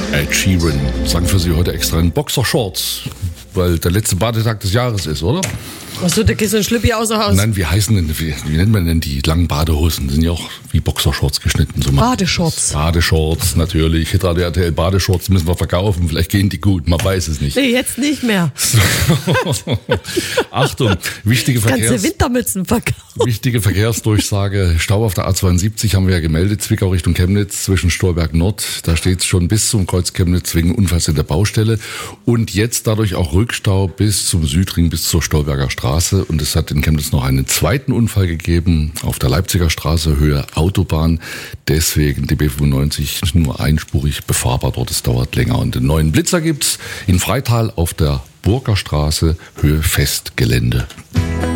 Ed Sheeran sang für Sie heute extra in Boxershorts, weil der letzte Badetag des Jahres ist, oder? Achso, da gehst du ein Schlippi außer Haus. Nein, wie nennt man denn die langen Badehosen? Die sind ja auch wie Boxershorts geschnitten. So Badeshorts. Badeshorts, natürlich. Hitradio RTL Badeshorts müssen wir verkaufen. Vielleicht gehen die gut, man weiß es nicht. Nee, jetzt nicht mehr. Achtung, ganze Wintermützen verkaufen. Wichtige Verkehrsdurchsage. Stau auf der A72 haben wir ja gemeldet. Zwickau Richtung Chemnitz zwischen Stolberg Nord. Da steht es schon bis zum Kreuz Chemnitz wegen Unfalls in der Baustelle. Und jetzt dadurch auch Rückstau bis zum Südring, bis zur Stolberger Straße. Und es hat in Chemnitz noch einen zweiten Unfall gegeben auf der Leipziger Straße, Höhe Autobahn. Deswegen die B95 nur einspurig befahrbar dort. Es dauert länger. Und den neuen Blitzer gibt's in Freital auf der Burger Straße, Höhe Festgelände.